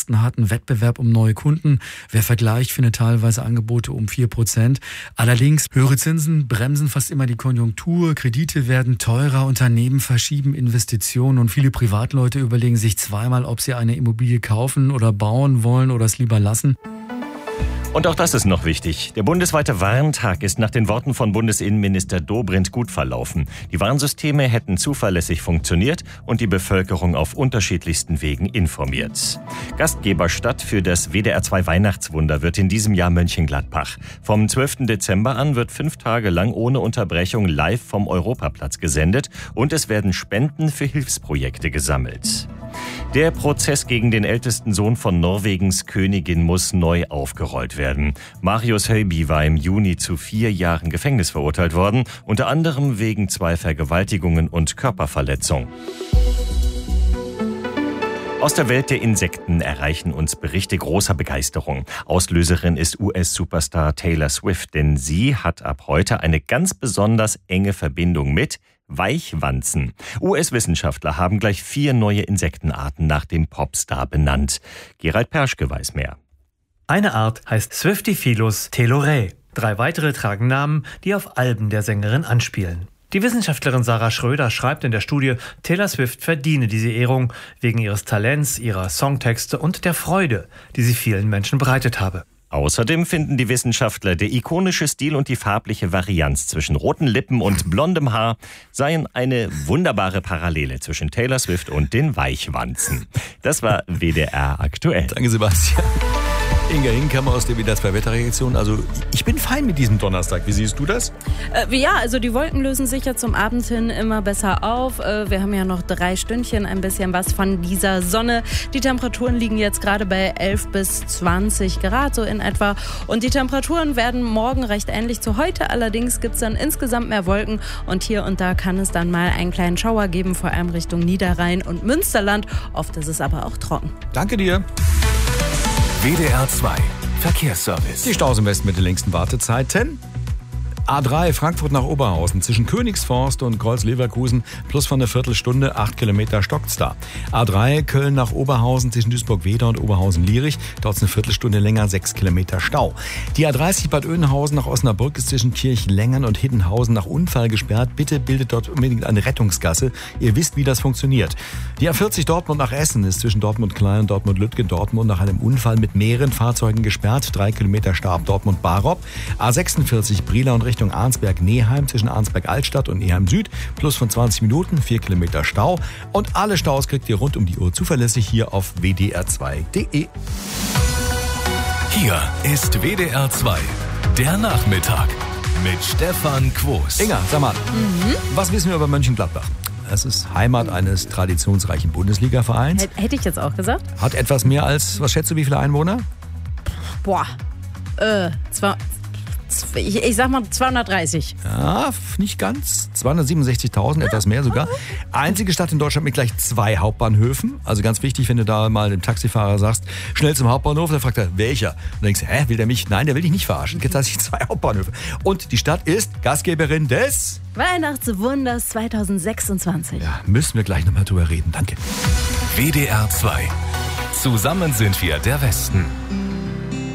ersten harten Wettbewerb um neue Kunden. Wer vergleicht, findet teilweise Angebote um 4%. Allerdings, höhere Zinsen bremsen fast immer die Konjunktur, Kredite werden teurer, Unternehmen verschieben Investitionen und viele Privatleute überlegen sich zweimal, ob sie eine Immobilie kaufen oder bauen wollen oder es lieber lassen. Und auch das ist noch wichtig. Der bundesweite Warntag ist nach den Worten von Bundesinnenminister Dobrindt gut verlaufen. Die Warnsysteme hätten zuverlässig funktioniert und die Bevölkerung auf unterschiedlichsten Wegen informiert. Gastgeberstadt für das WDR 2 Weihnachtswunder wird in diesem Jahr Mönchengladbach. Vom 12. Dezember an wird 5 Tage lang ohne Unterbrechung live vom Europaplatz gesendet und es werden Spenden für Hilfsprojekte gesammelt. Der Prozess gegen den ältesten Sohn von Norwegens Königin muss neu aufgerollt werden. Marius Höiby war im Juni zu 4 Jahren Gefängnis verurteilt worden, unter anderem wegen 2 Vergewaltigungen und Körperverletzung. Aus der Welt der Insekten erreichen uns Berichte großer Begeisterung. Auslöserin ist US-Superstar Taylor Swift, denn sie hat ab heute eine ganz besonders enge Verbindung mit Weichwanzen. US-Wissenschaftler haben gleich 4 neue Insektenarten nach dem Popstar benannt. Gerald Perschke weiß mehr. Eine Art heißt Swiftophilus telorae. 3 weitere tragen Namen, die auf Alben der Sängerin anspielen. Die Wissenschaftlerin Sarah Schröder schreibt in der Studie, Taylor Swift verdiene diese Ehrung wegen ihres Talents, ihrer Songtexte und der Freude, die sie vielen Menschen bereitet habe. Außerdem finden die Wissenschaftler, der ikonische Stil und die farbliche Varianz zwischen roten Lippen und blondem Haar seien eine wunderbare Parallele zwischen Taylor Swift und den Weichwanzen. Das war WDR aktuell. Danke, Sebastian. Inga Hinkammer aus der WDR 2 Wetterreaktion. Also ich bin fein mit diesem Donnerstag. Wie siehst du das? Ja, also die Wolken lösen sich ja zum Abend hin immer besser auf. Wir haben ja noch 3 Stündchen, ein bisschen was von dieser Sonne. Die Temperaturen liegen jetzt gerade bei 11 bis 20 Grad so in etwa. Und die Temperaturen werden morgen recht ähnlich zu heute. Allerdings gibt es dann insgesamt mehr Wolken. Und hier und da kann es dann mal einen kleinen Schauer geben, vor allem Richtung Niederrhein und Münsterland. Oft ist es aber auch trocken. Danke dir. WDR 2 Verkehrsservice. Die Staus im Westen mit den längsten Wartezeiten. A3 Frankfurt nach Oberhausen zwischen Königsforst und Kreuz-Leverkusen plus von einer Viertelstunde 8 Kilometer stockt's da. A3 Köln nach Oberhausen zwischen Duisburg-Wedau und Oberhausen-Lierich, dort eine Viertelstunde länger, 6 Kilometer Stau. Die A30 Bad Oeynhausen nach Osnabrück ist zwischen Kirchlängern und Hiddenhausen nach Unfall gesperrt. Bitte bildet dort unbedingt eine Rettungsgasse. Ihr wisst, wie das funktioniert. Die A40 Dortmund nach Essen ist zwischen Dortmund-Klein und Dortmund-Lütgen-Dortmund nach einem Unfall mit mehreren Fahrzeugen gesperrt. 3 Kilometer Stau ab Dortmund-Barop. A46 Brieler und Richtung Arnsberg-Neheim zwischen Arnsberg-Altstadt und Neheim Süd plus von 20 Minuten, 4 Kilometer Stau. Und alle Staus kriegt ihr rund um die Uhr zuverlässig hier auf wdr2.de. Hier ist WDR 2, der Nachmittag mit Stefan Quos. Inga, sag mal, was wissen wir über Mönchengladbach? Es ist Heimat eines traditionsreichen Bundesliga-Vereins. Hätte ich jetzt auch gesagt. Hat etwas mehr als, was schätzt du, wie viele Einwohner? Ich sag mal 230. Ja, nicht ganz. 267.000, etwas mehr sogar. Einzige Stadt in Deutschland mit gleich 2 Hauptbahnhöfen. Also ganz wichtig, wenn du da mal dem Taxifahrer sagst, schnell zum Hauptbahnhof, dann fragt er, welcher? Und dann denkst du, will der mich? Nein, der will dich nicht verarschen. Es gibt tatsächlich 2 Hauptbahnhöfe. Und die Stadt ist Gastgeberin des Weihnachtswunders 2026. Ja, müssen wir gleich nochmal drüber reden. Danke. WDR 2. Zusammen sind wir der Westen.